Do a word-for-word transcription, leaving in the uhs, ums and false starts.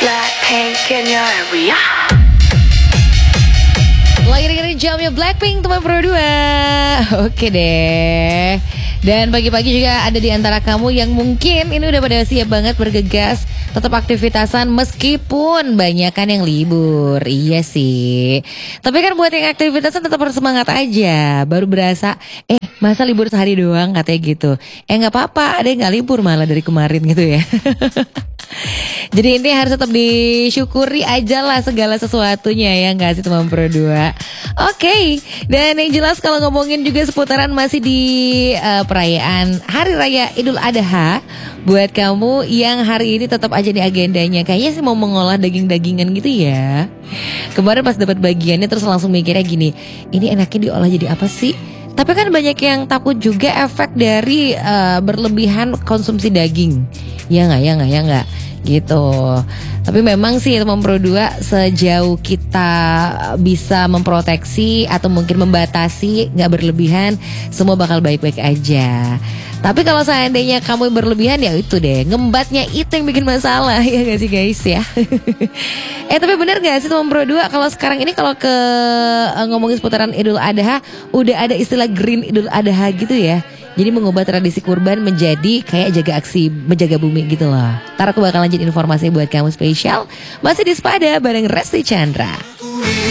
Blackpink in your area. Lagi dengerin jamnya Blackpink teman Pro dua. Oke deh. Dan pagi-pagi juga ada di antara kamu yang mungkin ini udah pada siap banget bergegas tetap aktivitasan meskipun banyak kan yang libur. Iya sih. Tapi kan buat yang aktivitasan tetap harus semangat aja. Baru berasa eh masa libur sehari doang katanya gitu. Eh gak apa-apa, ada yang gak libur malah dari kemarin gitu ya. Jadi ini harus tetap disyukuri aja lah segala sesuatunya ya gak sih teman Pro dua. Oke, okay. Dan yang jelas kalau ngomongin juga seputaran masih di uh, perayaan Hari Raya Idul Adha. Buat kamu yang hari ini tetap aja di agendanya, kayaknya sih mau mengolah daging-dagingan gitu ya. Kemarin pas dapat bagiannya terus langsung mikirnya gini, ini enaknya diolah jadi apa sih? Tapi kan banyak yang takut juga efek dari uh, berlebihan konsumsi daging. Ya nggak, ya nggak, ya nggak gitu. Tapi memang sih teman Pro dua, sejauh kita bisa memproteksi atau mungkin membatasi nggak berlebihan, semua bakal baik-baik aja. Tapi kalau seandainya kamu berlebihan ya itu deh, ngembatnya itu yang bikin masalah. Ya gak sih guys ya. Eh tapi bener gak sih teman Pro dua, kalau sekarang ini kalau ke uh, ngomongin seputaran Idul Adha, udah ada istilah Green Idul Adha gitu ya. Jadi mengubah tradisi kurban menjadi kayak jaga aksi menjaga bumi gitu loh. Ntar aku bakal lanjut informasi buat kamu spesial. Masih di Spada bareng Resti Chandra.